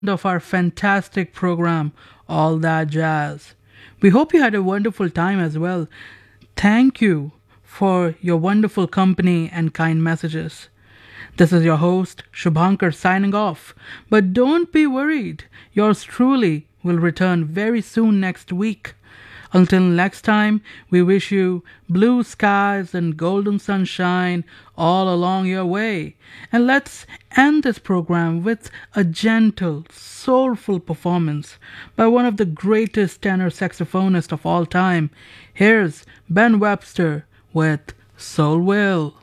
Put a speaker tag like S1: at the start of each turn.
S1: of our fantastic program, All That Jazz. We hope you had a wonderful time as well. Thank you for your wonderful company and kind messages. This is your host, Shubhankar, signing off. But don't be worried, yours truly will return very soon next week. Until next time, we wish you blue skies and golden sunshine all along your way. And let's end this program with a gentle, soulful performance by one of the greatest tenor saxophonists of all time. Here's Ben Webster with Soul Will.